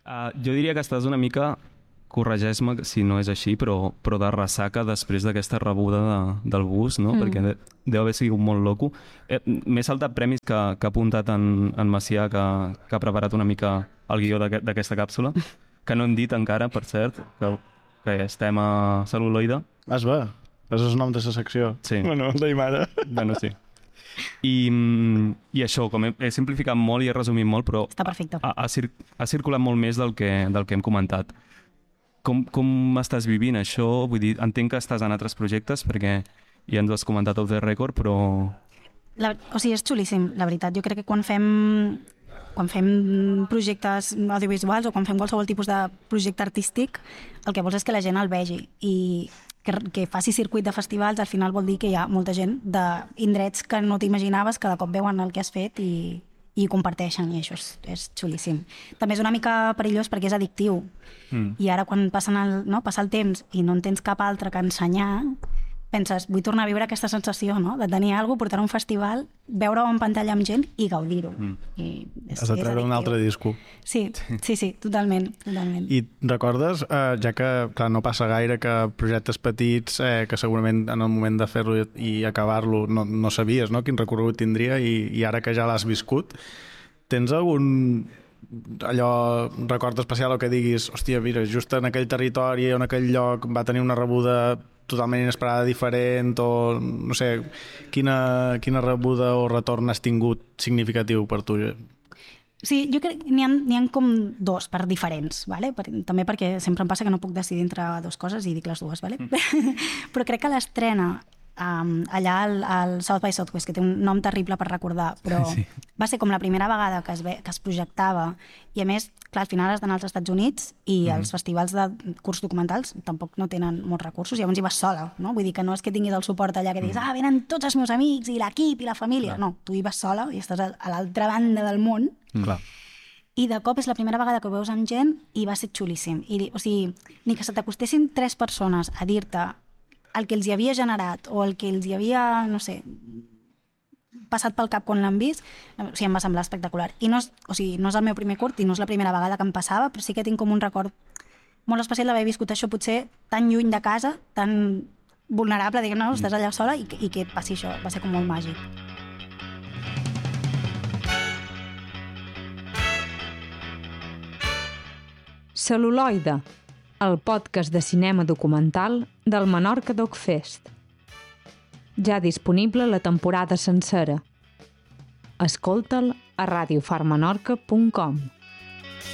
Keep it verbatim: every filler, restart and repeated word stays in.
Uh, jo diria que estàs una mica, corregeix-me si no és així, però, però de ressaca després d'aquesta rebuda de, del bus, no? Mm. Perquè de, deu haver sigut molt loco. Eh, M'he saltat premis que, que ha apuntat en, en Macià, que, que ha preparat una mica el guió d'aquesta càpsula, que no hem dit encara, per cert, que, que estem a Cel·luloide. Vas bé, és el nom de la secció. Sí. Bueno, ho deim ara. Bueno, sí. I, i això, com he, he simplificat molt i he resumit molt, però Està perfecte. Ha, ha, cir ha circulat molt més del que, del que hem comentat. Com, com estàs vivint això? Vull dir, entenc que estàs en altres projectes, perquè ja ens ho has comentat off the record, però... La, o sigui, és xulíssim, la veritat. Jo crec que quan fem, quan fem projectes audiovisuals o quan fem qualsevol tipus de projecte artístic, el que vols és que la gent el vegi. I que, que faci circuit de festivals, al final vol dir que hi ha molta gent d'indrets que no t'imaginaves, que de cop veuen el que has fet i, i comparteixen, i això és, és xulíssim. També és una mica perillós perquè és addictiu. Mm. I ara quan passen el, no, passa el temps i no en tens cap altre que ensenyar, penses, vull tornar a viure aquesta sensació, no? De tenir alguna cosa, portar a un festival, veure-ho en pantalla amb gent i gaudir-ho. Mm. Has de treure un altre disco. Sí, sí, sí, totalment. totalment. I recordes, eh, ja que clar, no passa gaire, que projectes petits, eh, que segurament en el moment de fer-lo i acabar-lo no, no sabies, no?, quin recorregut tindria, i, i ara que ja l'has viscut, tens algun allò record especial o que diguis, hòstia, mira, just en aquell territori o en aquell lloc va tenir una rebuda totalment inesperada, diferent, o no sé, quina, quina rebuda o retorn has tingut significatiu per tu? Sí, jo crec que n'hi ha, n'hi ha com dos per diferents, ¿vale? Per, també perquè sempre em passa que no puc decidir entre dues coses i dic les dues, ¿vale? Mm. Però crec que l'estrena um, allà al, al South by Southwest, que té un nom terrible per recordar, però sí. Va ser com la primera vegada que es, ve, que es projectava, i a més, clar, al final has d'anar als Estats Units i mm. els festivals de curts documentals tampoc no tenen molts recursos, llavors hi vas sola, no? Vull dir que no és que tinguis el suport allà que diguis, ah, venen tots els meus amics i l'equip i la família. Clar. No, tu hi vas sola i estàs a, a l'altra banda del món. Clar. I de cop és la primera vegada que ho veus amb gent i va ser xulíssim. I, o sigui, ni que se t'acostessin tres persones a dir-te el que els hi havia generat o el que els hi havia, no sé, passat pel cap quan l'han vist, o sigui, em va semblar espectacular. I no és, o sigui, no és el meu primer curt i no és la primera vegada que em passava, però sí que tinc com un record molt especial d'haver viscut això potser tan lluny de casa, tan vulnerable, diguem, no? Estàs allà sola i, i que et passi això, va ser com molt màgic. Cel·luloide, el podcast de cinema documental del Menorca Doc Fest. Ja disponible la temporada sencera. Escolta'l a radio far menorca punt com.